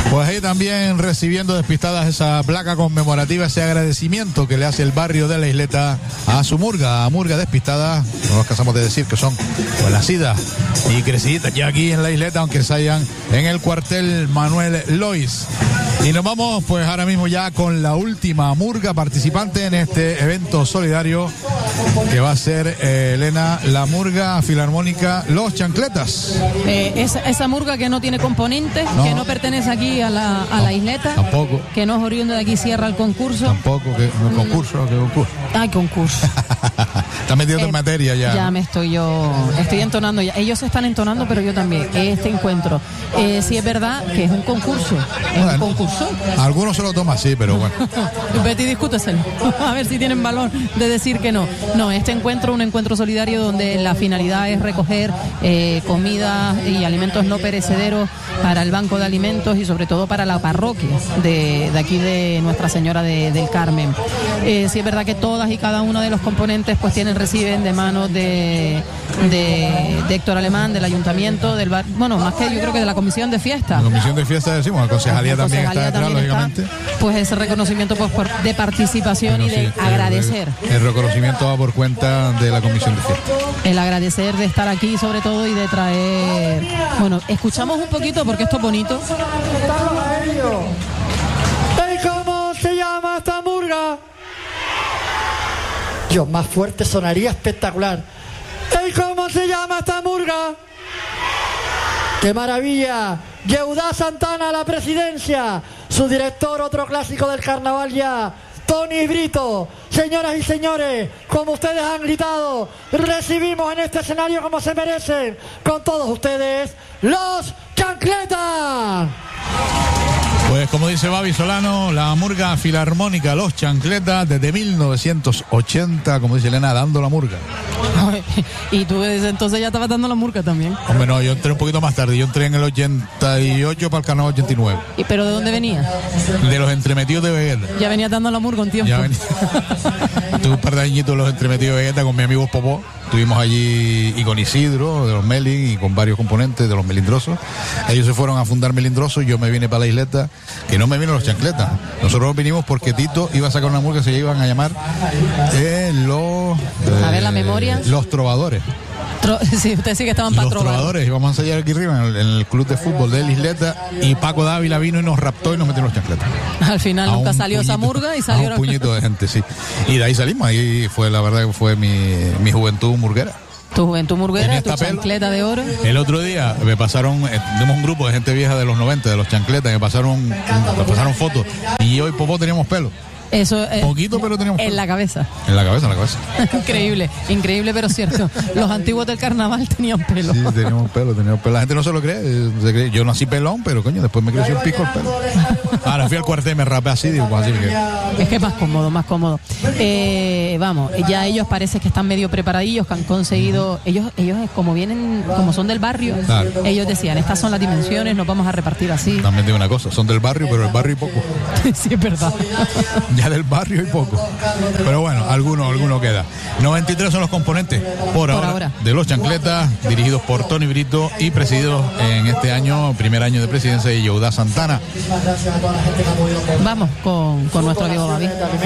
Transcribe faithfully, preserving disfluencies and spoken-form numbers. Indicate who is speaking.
Speaker 1: Pues ahí también recibiendo despistadas esa placa conmemorativa, ese agradecimiento que le hace el barrio de la Isleta a su murga, a murga despistada. No nos cansamos de decir que son pues nacidas y creciditas ya aquí en la Isleta, aunque se hayan en el cuartel Manuel Lois. Y nos vamos pues ahora mismo ya con la última murga participante en este evento solidario que va a ser, eh, Elena, la murga filarmónica Los Chancletas.
Speaker 2: Eh, esa, esa murga que no tiene componentes, no. que no pertenece aquí a la, a
Speaker 1: no,
Speaker 2: la Isleta.
Speaker 1: Tampoco.
Speaker 2: Que no es oriundo de aquí, cierra el concurso.
Speaker 1: Tampoco, que no es concurso, que concurso.
Speaker 2: Ay, concurso.
Speaker 1: Está metido
Speaker 2: eh,
Speaker 1: en materia ya.
Speaker 2: Ya me estoy yo, estoy entonando ya. Ellos se están entonando, pero yo también. Este encuentro. Eh, sí es verdad que es un concurso. Es bueno, un concurso.
Speaker 1: Algunos se lo toman así, pero bueno.
Speaker 2: Betty, discúteselo. A ver si tienen valor de decir que no. No, este encuentro, un encuentro solidario donde la finalidad es recoger eh, comida y alimentos no perecederos para el Banco de Alimentos y sobre todo para la parroquia de, de aquí de Nuestra Señora de, del Carmen. Eh, sí es verdad que todas y cada uno de los componentes pues tienen, reciben de manos de, de, de Héctor Alemán, del Ayuntamiento, del bar, bueno, más que yo creo que de la Comisión de Fiesta.
Speaker 1: La Comisión de Fiesta decimos, la Concejalía
Speaker 2: la
Speaker 1: también
Speaker 2: concejalía
Speaker 1: está detrás, lógicamente.
Speaker 2: Está, pues ese reconocimiento pues por, de participación Pero y de sí, agradecer.
Speaker 1: El, el reconocimiento va por cuenta de la Comisión de Fiesta.
Speaker 2: El agradecer de estar aquí sobre todo y de traer... Bueno, escuchamos un poquito porque esto es bonito.
Speaker 3: ¿Y cómo se llama esta murga? Yo, más fuerte sonaría espectacular. ¿Y cómo se llama esta murga? ¡Qué maravilla! Yeudá Santana a la presidencia. Su director, otro clásico del carnaval ya, Tony Brito. Señoras y señores, como ustedes han gritado, recibimos en este escenario como se merecen, con todos ustedes, Los Chancletas.
Speaker 1: Pues como dice Babi Solano, la murga filarmónica Los Chancletas desde mil novecientos ochenta, como dice Elena, dando la murga.
Speaker 2: Y tú desde entonces ya estabas dando la murga también.
Speaker 1: Hombre, no, yo entré un poquito más tarde, yo entré en el ochenta y ocho para el carnaval ochenta y nueve.
Speaker 2: ¿Y pero de dónde venía?
Speaker 1: De los entremetidos de Vegeta.
Speaker 2: Ya venía dando la murga un tiempo.
Speaker 1: Ya venía. Tuve un par de añitos los entremetidos de Vegeta con mi amigo Popó. Estuvimos allí y con Isidro de los Melin y con varios componentes de los Melindrosos. Ellos se fueron a fundar Melindrosos y yo me vine para la Isleta, que no me vino Los Chancletas. Nosotros vinimos porque Tito iba a sacar una murga que se iban a llamar eh, los... Eh,
Speaker 2: a ver la memoria.
Speaker 1: Los Trovadores.
Speaker 2: Tro sí, ustedes sí que estaban para
Speaker 1: Los
Speaker 2: trobar.
Speaker 1: Trovadores, íbamos a ensayar aquí arriba en el, en el club de fútbol de la Isleta y Paco Dávila vino y nos raptó y nos metió en Los Chancletas.
Speaker 2: Al final a nunca salió puñito, esa murga y salió...
Speaker 1: A un puñito de gente, sí. Y de ahí salimos, ahí fue la verdad que fue mi, mi juventud murguera.
Speaker 2: Tu juventud murguera, tu chancleta de oro.
Speaker 1: El otro día me pasaron, eh, tenemos un grupo de gente vieja de los noventa, de los chancletas, me pasaron, me pasaron fotos y hoy Popó teníamos pelo.
Speaker 2: Eso es.
Speaker 1: Poquito, pero teníamos
Speaker 2: en
Speaker 1: pelo.
Speaker 2: la cabeza.
Speaker 1: En la cabeza, en la cabeza.
Speaker 2: Increíble, increíble, pero cierto. Los antiguos del carnaval tenían pelo.
Speaker 1: Sí, teníamos pelo, teníamos pelo. La gente no se lo cree. Se cree. Yo nací pelón, pero coño, después me creció el pico el pelo. Ahora fui al cuartel y me rapé así, digo, así que...
Speaker 2: Es que es más cómodo, más cómodo. Eh, vamos, ya ellos parece que están medio preparadillos, que han conseguido, ellos, ellos como vienen, como son del barrio, claro. Ellos decían, estas son las dimensiones, nos vamos a repartir así.
Speaker 1: También digo una cosa, son del barrio, pero el barrio y poco.
Speaker 2: Sí, es verdad.
Speaker 1: Ya del barrio y poco. Pero bueno, alguno, alguno queda. noventa y tres son los componentes por, por ahora, ahora de Los Chancletas, dirigidos por Tony Brito y presididos en este año, primer año de presidencia de Yeudá Santana.
Speaker 2: Vamos con, con nuestro amigo Babi.